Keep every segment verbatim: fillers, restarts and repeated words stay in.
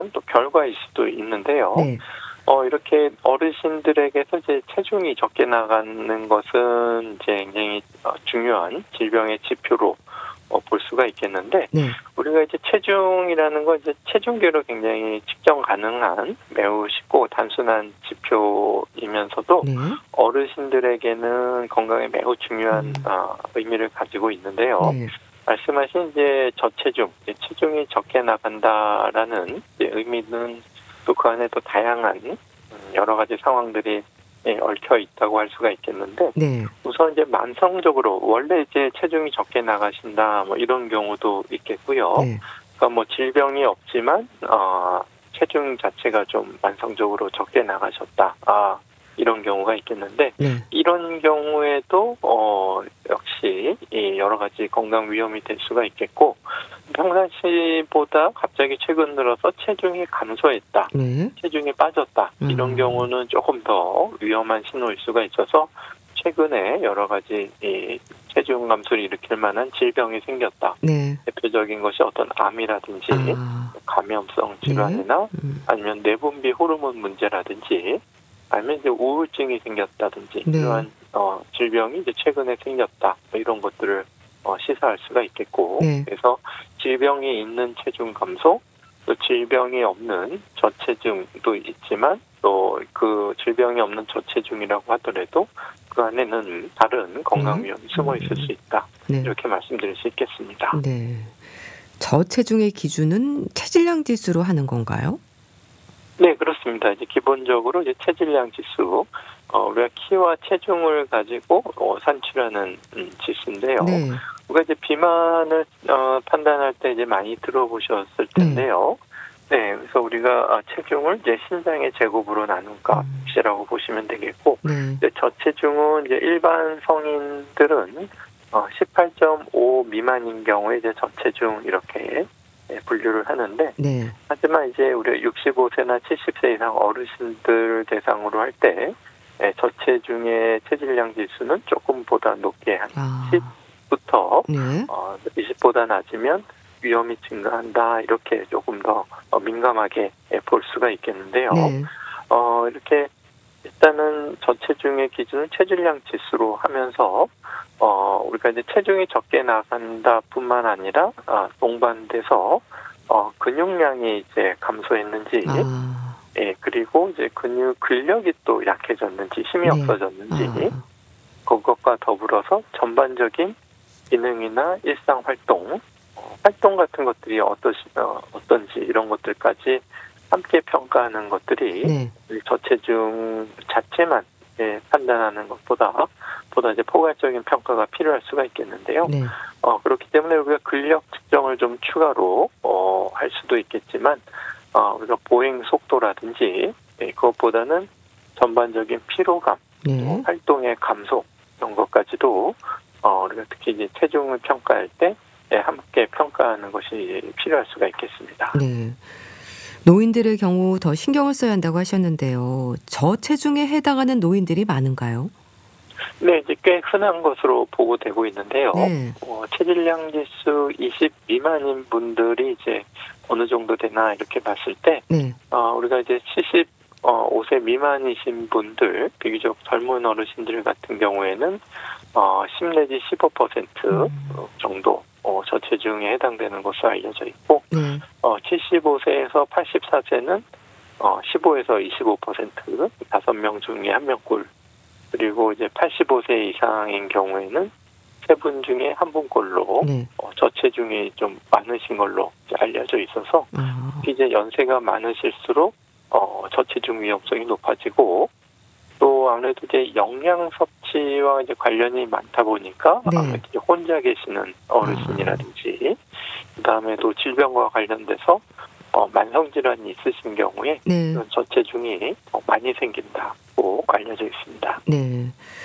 또 결과일 수도 있는데요. 네. 어, 이렇게 어르신들에게서 이제 체중이 적게 나가는 것은 이제 굉장히 어, 중요한 질병의 지표로 어, 볼 수가 있겠는데, 네. 우리가 이제 체중이라는 건 이제 체중계로 굉장히 측정 가능한 매우 쉽고 단순한 지표이면서도 네. 어르신들에게는 건강에 매우 중요한 음. 어, 의미를 가지고 있는데요. 네. 말씀하신 이제 저체중, 이제 체중이 적게 나간다라는 이제 의미는 또 그 안에 또 다양한 음, 여러 가지 상황들이 예, 얽혀 있다고 할 수가 있겠는데, 네. 우선 이제 만성적으로 원래 이제 체중이 적게 나가신다 뭐 이런 경우도 있겠고요. 네. 그러니까 뭐 질병이 없지만 어, 체중 자체가 좀 만성적으로 적게 나가셨다. 아, 이런 경우가 있겠는데, 네. 이런 경우에도 어, 역시 이 여러 가지 건강 위험이 될 수가 있겠고, 평상시보다 갑자기 최근 들어서 체중이 감소했다, 네. 체중이 빠졌다, 이런 음. 경우는 조금 더 위험한 신호일 수가 있어서 최근에 여러 가지 이 체중 감소를 일으킬 만한 질병이 생겼다. 네. 대표적인 것이 어떤 암이라든지 아. 감염성 네. 질환이나 음. 아니면 내분비 호르몬 문제라든지 아니면 이제 우울증이 생겼다든지 네. 이러한 어, 질병이 이제 최근에 생겼다, 뭐 이런 것들을 어, 시사할 수가 있겠고, 네. 그래서 질병이 있는 체중 감소, 또 질병이 없는 저체중도 있지만 또 그 질병이 없는 저체중이라고 하더라도 그 안에는 다른 건강 네. 위험이 숨어 있을 수 있다, 네. 이렇게 말씀드릴 수 있겠습니다. 네. 저체중의 기준은 체질량 지수로 하는 건가요? 네, 그렇습니다. 이제 기본적으로 이제 체질량 지수, 어, 우리가 키와 체중을 가지고 어, 산출하는 음, 지수인데요. 네. 우리가 이제 비만을 어, 판단할 때 이제 많이 들어보셨을 텐데요. 네, 그래서 우리가 아, 체중을 이제 신장의 제곱으로 나눈 값이라고 보시면 되겠고, 네. 이제 저체중은 이제 일반 성인들은 어, 십팔 점 오 미만인 경우에 이제 저체중 이렇게 예, 분류를 하는데, 네. 하지만 이제 우리 육십오 세나 칠십 세 이상 어르신들 대상으로 할 때 예, 저체중의 체질량 지수는 조금보다 높게 한 아. 십부터 네. 어, 이십보다 낮으면 위험이 증가한다, 이렇게 조금 더 어, 민감하게 예, 볼 수가 있겠는데요. 네. 어, 이렇게 일단은 저체중의 기준을 체질량 지수로 하면서 어, 우리가 이제 체중이 적게 나간다뿐만 아니라 아, 동반돼서 어, 근육량이 이제 감소했는지, 아. 예, 그리고 이제 근육 근력이 또 약해졌는지, 힘이 네. 없어졌는지, 아. 그것과 더불어서 전반적인 기능이나 일상 활동, 어, 활동 같은 것들이 어떠시, 어, 어떤지 이런 것들까지 함께 평가하는 것들이 네. 이 저체중 자체만 예, 판단하는 것보다 보다 이제 포괄적인 평가가 필요할 수가 있겠는데요. 네. 어, 그렇기 때문에 우리가 근력 측정을 좀 추가로 어, 할 수도 있겠지만 어, 우리가 보행 속도라든지 예, 그것보다는 전반적인 피로감, 또 네. 활동의 감소 이런 것까지도 어, 우리가 특히 이제 체중을 평가할 때 예, 함께 평가하는 것이 필요할 수가 있겠습니다. 네. 노인들의 경우 더 신경을 써야 한다고 하셨는데요. 저체중에 해당하는 노인들이 많은가요? 네, 이제 꽤 흔한 것으로 보고되고 있는데요. 네. 어, 체질량 지수 이십 미만인 분들이 이제 어느 정도 되나 이렇게 봤을 때, 네. 어, 우리가 이제 칠십오 세 미만이신 분들, 비교적 젊은 어르신들 같은 경우에는 어, 십 내지 십오 퍼센트 음. 정도 어, 저체중에 해당되는 것으로 알려져 있고, 네. 어, 칠십오 세에서 팔십사 세는 어, 십오에서 이십오 퍼센트, 다섯 명 중에 한 명꼴, 그리고 이제 팔십오 세 이상인 경우에는 세 분 중에 한 분꼴로 네. 어, 저체중이 좀 많으신 걸로 이제 알려져 있어서 아. 특히 이제 연세가 많으실수록 어, 저체중 위험성이 높아지고, 또 아무래도 이제 영양 섭취와 이제 관련이 많다 보니까 네. 아무래도 이제 혼자 계시는 어르신이라든지 그다음에 또 질병과 관련돼서 어, 만성 질환이 있으신 경우에 네. 이런 저체중이 더 많이 생긴다고 알려져 있습니다. 네.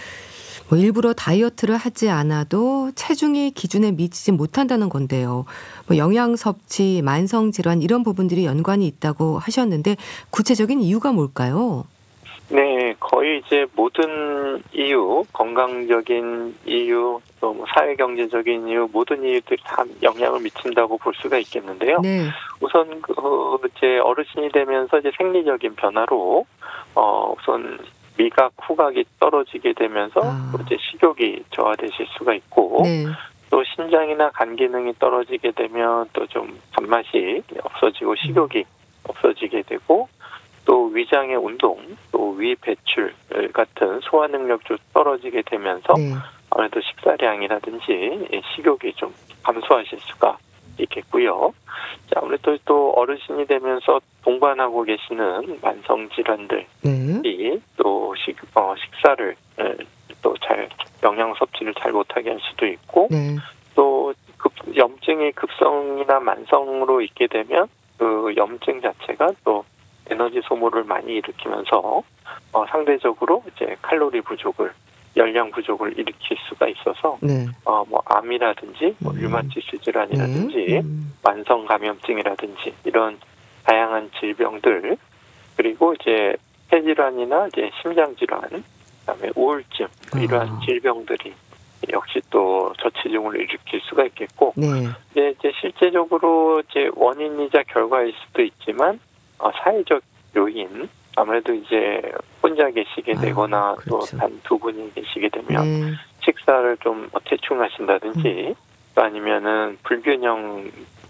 뭐 일부러 다이어트를 하지 않아도 체중이 기준에 미치지 못한다는 건데요. 뭐 영양 섭취, 만성 질환 이런 부분들이 연관이 있다고 하셨는데 구체적인 이유가 뭘까요? 네, 거의 이제 모든 이유, 건강적인 이유, 또 뭐 사회경제적인 이유, 모든 이유들이 다 영향을 미친다고 볼 수가 있겠는데요. 네. 우선 그 이제 어르신이 되면서 이제 생리적인 변화로 어 우선 미각, 후각이 떨어지게 되면서 또 아. 이제 식욕이 저하되실 수가 있고, 네. 또 신장이나 간 기능이 떨어지게 되면 또 좀 단맛이 없어지고 음. 식욕이 없어지게 되고, 또 위장의 운동, 또 위 배출 같은 소화 능력도 떨어지게 되면서 네. 아무래도 식사량이라든지 식욕이 좀 감소하실 수가 있겠고요. 자, 아무래도 또 어르신이 되면서 동반하고 계시는 만성 질환들이 네. 또 식, 어, 식사를 또 잘 영양 섭취를 잘 못하게 할 수도 있고, 네. 또 급, 염증이 급성이나 만성으로 있게 되면 그 염증 자체가 또 에너지 소모를 많이 일으키면서 어, 상대적으로 이제 칼로리 부족을, 열량 부족을 일으킬 수가 있어서 네. 어, 뭐 암이라든지 뭐 음. 류마티스 네. 질환이라든지 음. 만성 감염증이라든지 이런 다양한 질병들, 그리고 이제 폐질환이나 이제 심장 질환, 그다음에 우울증, 이러한 아. 질병들이 역시 또 저체중을 일으킬 수가 있겠고, 네. 이제, 이제 실제적으로 이제 원인이자 결과일 수도 있지만 어, 사회적 요인, 아무래도 이제 혼자 계시게 아, 되거나 또 그렇죠. 단 두 분이 계시게 되면 네. 식사를 좀 대충 음. 하신다든지, 또 아니면은 불균형된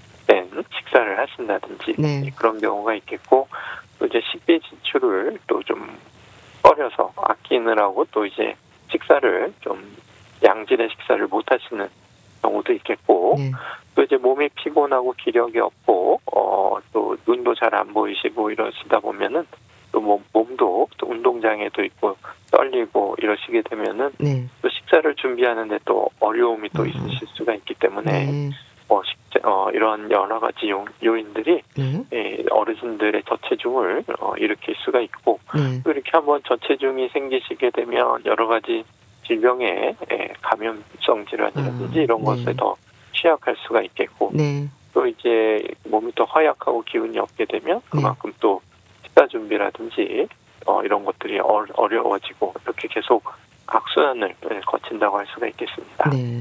식사를 하신다든지 네. 그런 경우가 있겠고, 또 이제 식비 지출을 또 좀 꺼려서 아끼느라고 또 이제 식사를 좀 양질의 식사를 못 하시는 경우도 있겠고, 네. 또 이제 몸이 피곤하고 기력이 없고 어, 또 눈도 잘 안 보이시고 이러시다 보면은 또 몸, 몸도 또 운동장애도 있고 떨리고 이러시게 되면은 네. 또 식사를 준비하는데 또 어려움이 또 음. 있으실 수가 있기 때문에 네. 어, 식재, 어 이런 여러 가지 요, 요인들이 네. 예, 어르신들의 저체중을 어, 일으킬 수가 있고, 네. 또 이렇게 한번 저체중이 생기시게 되면 여러 가지 질병에 예, 감염성 질환이라든지 아, 이런 네. 것에 더 취약할 수가 있겠고, 네. 또 이제 몸이 더 허약하고 기운이 없게 되면 네. 그만큼 또 식사 준비라든지 어, 이런 것들이 어, 어려워지고 이렇게 계속 악순환을 예, 거친다고 할 수가 있겠습니다. 네.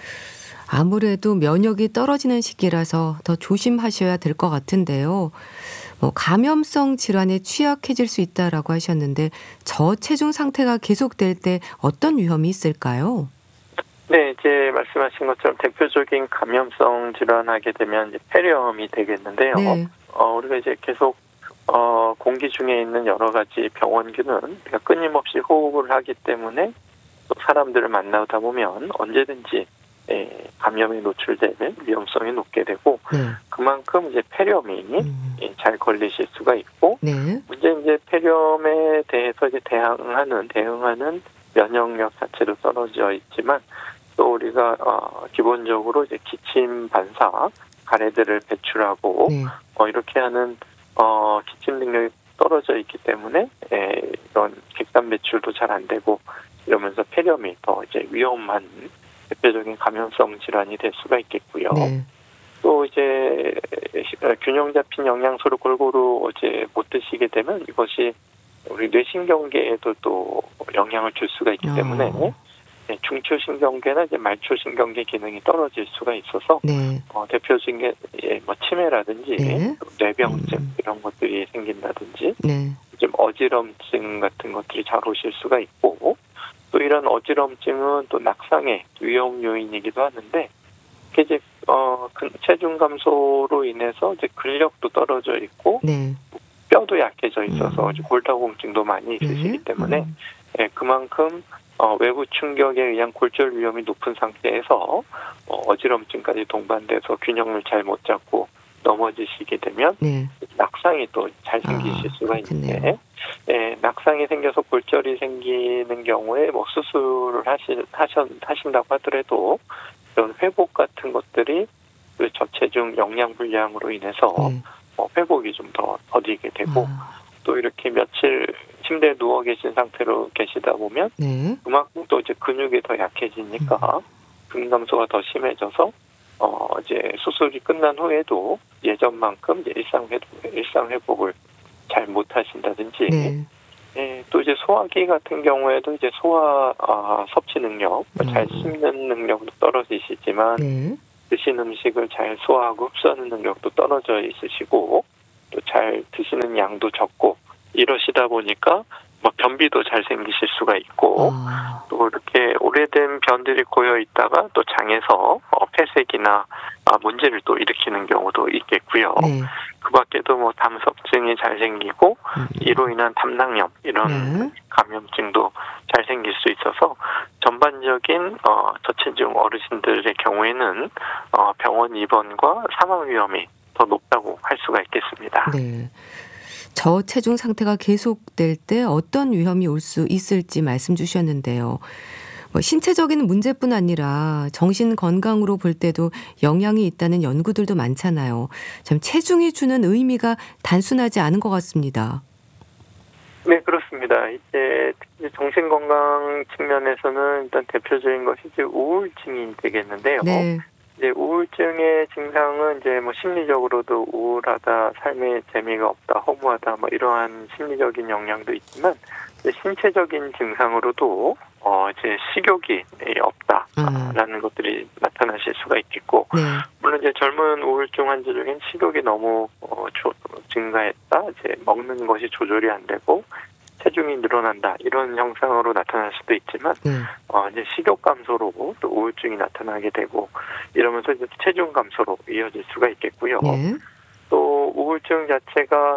아무래도 면역이 떨어지는 시기라서 더 조심하셔야 될 것 같은데요. 뭐 감염성 질환에 취약해질 수 있다라고 하셨는데 저체중 상태가 계속될 때 어떤 위험이 있을까요? 네, 이제 말씀하신 것처럼 대표적인 감염성 질환하게 되면 이제 폐렴이 되겠는데요. 네. 어, 우리가 이제 계속 어, 공기 중에 있는 여러 가지 병원균은 우리가 끊임없이 호흡을 하기 때문에 또 사람들을 만나다 보면 언제든지 예, 감염에 노출될 위험성이 높게 되고, 네. 그만큼 이제 폐렴이 음. 예, 잘 걸리실 수가 있고, 네. 문제 이제 폐렴에 대해서 이제 대항하는 대응하는 면역력 자체도 떨어져 있지만, 또 우리가 어, 기본적으로 이제 기침 반사 가래들을 배출하고 네. 어, 이렇게 하는 어, 기침 능력이 떨어져 있기 때문에 에, 이런 객단 배출도 잘 안 되고 이러면서 폐렴이 더 이제 위험한 대표적인 감염성 질환이 될 수가 있겠고요. 네. 또 이제 균형 잡힌 영양소를 골고루 이제 못 드시게 되면 이것이 우리 뇌신경계에도 또 영향을 줄 수가 있기 때문에 어. 중추신경계나 이제 말초신경계 기능이 떨어질 수가 있어서 네. 어, 대표적인 게 예, 뭐 치매라든지 네. 뇌병증 음. 이런 것들이 생긴다든지 네. 좀 어지럼증 같은 것들이 잘 오실 수가 있고, 또 이런 어지럼증은 또 낙상의 위험 요인이기도 하는데, 이게 이제 어, 근- 체중 감소로 인해서 이제 근력도 떨어져 있고 네. 뼈도 약해져 있어서 음. 이제 골다공증도 많이 있으시기 네. 때문에 음. 예, 그만큼 어, 외부 충격에 의한 골절 위험이 높은 상태에서 어, 어지럼증까지 동반돼서 균형을 잘 못 잡고 넘어지시게 되면 네. 낙상이 또 잘 생기실 아, 수가 그렇겠네요. 있는데, 예, 낙상이 생겨서 골절이 생기는 경우에 뭐 수술을 하시, 하신, 하신다고 하더라도 이런 회복 같은 것들이 그 저체중 영양 불량으로 인해서 네. 어, 회복이 좀 더 더디게 되고, 아. 또 이렇게 며칠 침대에 누워 계신 상태로 계시다 보면 네. 그만큼 또 이제 근육이 더 약해지니까 근육 감소가 더 심해져서 어 이제 수술이 끝난 후에도 예전만큼 이제 일상 회복 일상 회복을 잘 못하신다든지 네. 예, 또 이제 소화기 같은 경우에도 이제 소화 아, 섭취 능력, 잘 음. 씹는 능력도 떨어지시지만 네. 드신 음식을 잘 소화하고 흡수하는 능력도 떨어져 있으시고 또 잘 드시는 양도 적고 이러시다 보니까 뭐 변비도 잘 생기실 수가 있고 아. 또 이렇게 오래된 변들이 고여 있다가 또 장에서 어, 폐색이나 아, 문제를 또 일으키는 경우도 있겠고요. 네. 그 밖에도 뭐 담석증이 잘 생기고 음. 이로 인한 담낭염 이런 네. 감염증도 잘 생길 수 있어서 전반적인 어, 저체중 어르신들의 경우에는 어, 병원 입원과 사망 위험이 더 높다고 할 수가 있겠습니다. 네. 저체중 상태가 계속될 때 어떤 위험이 올 수 있을지 말씀 주셨는데요. 뭐 신체적인 문제뿐 아니라 정신 건강으로 볼 때도 영향이 있다는 연구들도 많잖아요. 참 체중이 주는 의미가 단순하지 않은 것 같습니다. 네, 그렇습니다. 이제 정신 건강 측면에서는 일단 대표적인 것이 이제 우울증이 되겠는데요. 네. 이제 우울증의 증상은 이제 뭐 심리적으로도 우울하다, 삶에 재미가 없다, 허무하다, 뭐 이러한 심리적인 영향도 있지만 이제 신체적인 증상으로도 어 이제 식욕이 없다라는 아. 것들이 나타나실 수가 있겠고, 네. 물론 이제 젊은 우울증 환자 중엔 식욕이 너무 어, 조, 증가했다, 이제 먹는 것이 조절이 안 되고 체중이 늘어난다 이런 형상으로 나타날 수도 있지만 네. 어, 이제 식욕 감소로 또 우울증이 나타나게 되고 이러면서 이제 체중 감소로 이어질 수가 있겠고요. 네. 또 우울증 자체가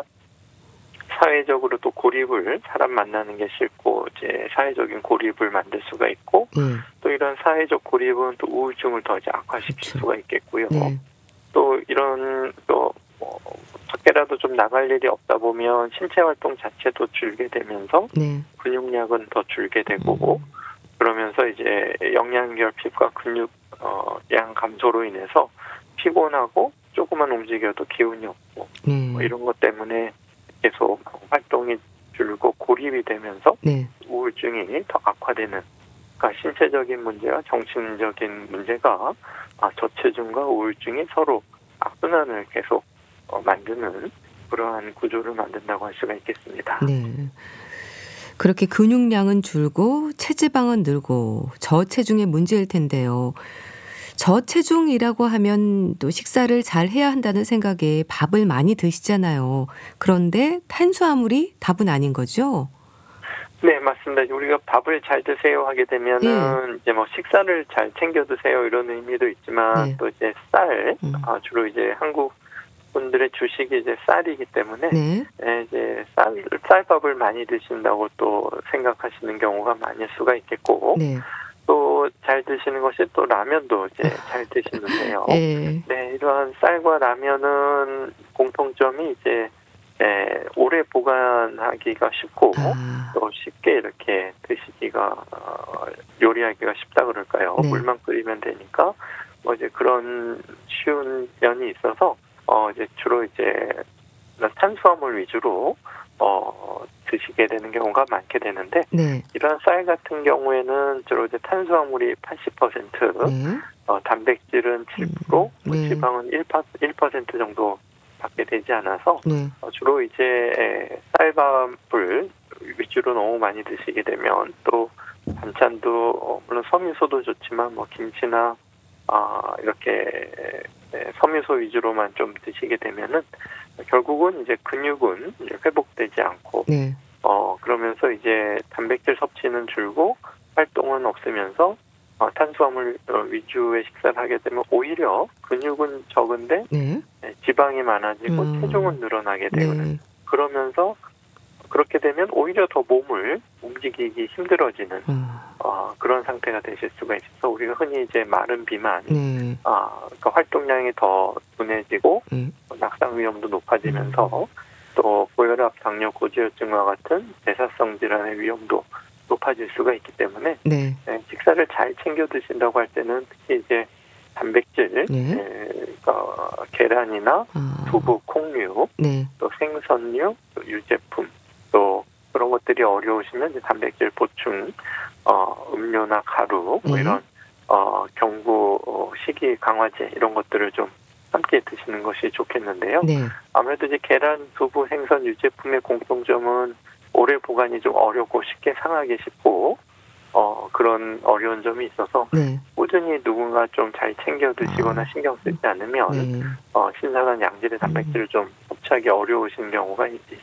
사회적으로 또 고립을 사람 만나는 게 싫고 이제 사회적인 고립을 만들 수가 있고 네. 또 이런 사회적 고립은 또 우울증을 더 이제 악화시킬 그렇죠. 수가 있겠고요. 네. 또 이런 또 뭐 밖에라도 좀 나갈 일이 없다 보면 신체 활동 자체도 줄게 되면서 네. 근육량은 더 줄게 되고 음. 그러면서 이제 영양결핍과 근육 어, 양 감소로 인해서 피곤하고 조금만 움직여도 기운이 없고 네. 뭐 이런 것 때문에 계속 활동이 줄고 고립이 되면서 네. 우울증이 더 악화되는, 그러니까 신체적인 문제와 정신적인 문제가 아, 저체중과 우울증이 서로 악순환을 계속 어, 만드는 그러한 구조를 만든다고 할 수가 있겠습니다. 네. 그렇게 근육량은 줄고 체지방은 늘고 저체중의 문제일 텐데요. 저체중이라고 하면 또 식사를 잘 해야 한다는 생각에 밥을 많이 드시잖아요. 그런데 탄수화물이 답은 아닌 거죠? 네, 맞습니다. 우리가 밥을 잘 드세요 하게 예. 되면은 이제 뭐 식사를 잘 챙겨 드세요 이런 의미도 있지만 네. 또 이제 쌀, 음. 아, 주로 이제 한국 분들의 주식이 이제 쌀이기 때문에 네. 예, 이제 쌀 쌀밥을 많이 드신다고 또 생각하시는 경우가 많을 수가 있겠고 네. 또 잘 드시는 것이 또 라면도 이제 잘 드시는데요. 예. 네, 이러한 쌀과 라면은 공통점이 이제 예, 오래 보관하기가 쉽고 아. 또 쉽게 이렇게 드시기가 어, 요리하기가 쉽다 그럴까요? 네. 물만 끓이면 되니까 뭐 이제 그런 쉬운 면이 있어서 어 이제 주로 이제 탄수화물 위주로 어 드시게 되는 경우가 많게 되는데 네. 이러한 쌀 같은 경우에는 주로 이제 탄수화물이 팔십 퍼센트, 네. 어, 단백질은 칠 퍼센트, 음. 뭐 네. 지방은 일 퍼센트 정도 밖에 되지 않아서 네. 어, 주로 이제 쌀밥을 위주로 너무 많이 드시게 되면 또 반찬도 어, 물론 섬유소도 좋지만 뭐 김치나 아 이렇게 섬유소 위주로만 좀 드시게 되면은 결국은 이제 근육은 회복되지 않고 네. 어 그러면서 이제 단백질 섭취는 줄고 활동은 없으면서 어, 탄수화물 위주의 식사를 하게 되면 오히려 근육은 적은데 네. 지방이 많아지고 음. 체중은 늘어나게 되는, 네. 그러면서 그렇게 되면 오히려 더 몸을 움직이기 힘들어지는 아. 어, 그런 상태가 되실 수가 있어서 우리가 흔히 이제 마른 비만, 네. 아, 그러니까 활동량이 더 둔해지고 네. 낙상 위험도 높아지면서 또 고혈압, 당뇨, 고지혈증과 같은 대사성 질환의 위험도 높아질 수가 있기 때문에 네. 네, 식사를 잘 챙겨 드신다고 할 때는 특히 이제 단백질, 네. 에, 그러니까 계란이나 아. 두부, 콩류, 네. 또 생선류, 또 유제품, 또 그런 것들이 어려우시면 이제 단백질 보충, 어, 음료나 가루, 뭐 네. 이런 어, 경구, 어, 식이 강화제 이런 것들을 좀 함께 드시는 것이 좋겠는데요. 네. 아무래도 이제 계란, 두부, 생선, 유제품의 공통점은 오래 보관이 좀 어렵고 쉽게 상하기 쉽고 어, 그런 어려운 점이 있어서 네. 꾸준히 누군가 좀 잘 챙겨 드시거나 아. 신경 쓰지 않으면 네. 어, 신선한 양질의 음. 단백질을 좀 섭취하기 어려우신 경우가 있-